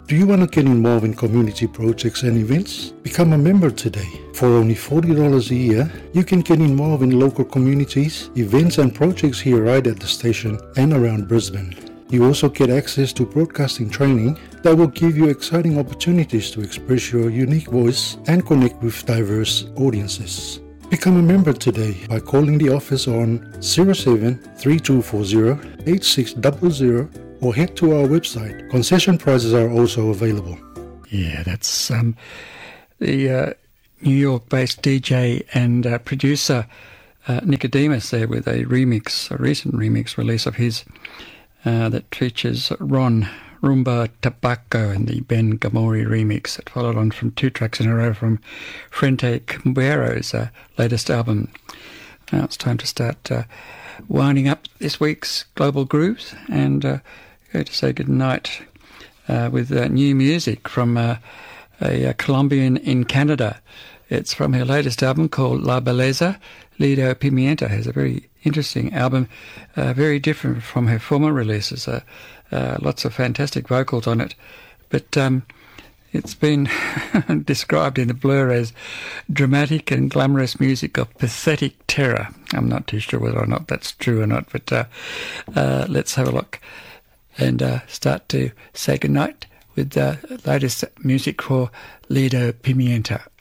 Do you want to get involved in community projects and events? Become a member today. For only $40 a year, you can get involved in local communities, events and projects here right at the station and around Brisbane. You also get access to broadcasting training that will give you exciting opportunities to express your unique voice and connect with diverse audiences. Become a member today by calling the office on 07 3240 8600 or head to our website. Concession prices are also available. Yeah, that's the New York-based DJ and producer Nicodemus there with a recent remix release of his that features Ron Rumba Tobacco and the Ben Gamori remix that followed on from 2 tracks in a row from Frente Cambero's latest album. Now it's time to start winding up this week's Global Grooves and go to say goodnight with new music from a Colombian in Canada. It's from her latest album called La Belleza. Lido Pimienta has a very interesting album, very different from her former releases. Lots of fantastic vocals on it, but it's been described in the Blur as dramatic and glamorous music of pathetic terror. I'm not too sure whether or not that's true or not, but let's have a look and start to say goodnight with the latest music for Lido Pimienta.